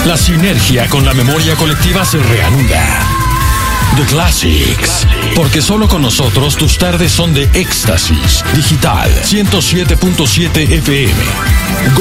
La sinergia con la memoria colectiva se reanuda. The Classics. Porque solo con nosotros tus tardes son de éxtasis. Digital 107.7 FM.